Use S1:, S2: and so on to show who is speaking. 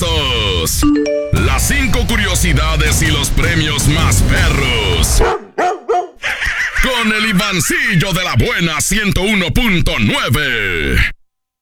S1: famosos. Las 5 curiosidades y los premios más perros. Con el Ivancillo de la buena 101.9.